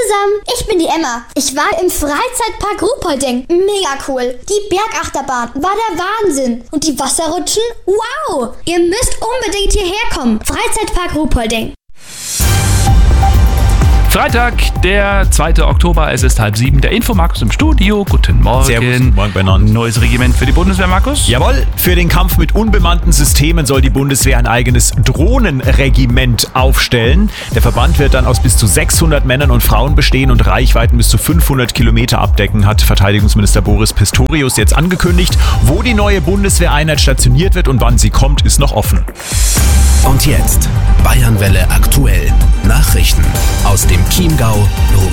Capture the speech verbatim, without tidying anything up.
zusammen, ich bin die Emma. Ich war im Freizeitpark Ruhpolding. Mega cool. Die Bergachterbahn war der Wahnsinn. Und die Wasserrutschen? Wow! Ihr müsst unbedingt hierher kommen. Freizeitpark Ruhpolding. Freitag, der zweite Oktober, es ist halb sieben. Der Infomarkus im Studio. Guten Morgen. Servus, guten Morgen, Bernhard. Neues Regiment für die Bundeswehr, Markus? Jawohl, für den Kampf mit unbemannten Systemen soll die Bundeswehr ein eigenes Drohnenregiment aufstellen. Der Verband wird dann aus bis zu sechshundert Männern und Frauen bestehen und Reichweiten bis zu fünfhundert Kilometer abdecken, hat Verteidigungsminister Boris Pistorius jetzt angekündigt. Wo die neue Bundeswehreinheit stationiert wird und wann sie kommt, ist noch offen. Und jetzt Bayernwelle aktuell. Nachrichten aus dem Chiemgau,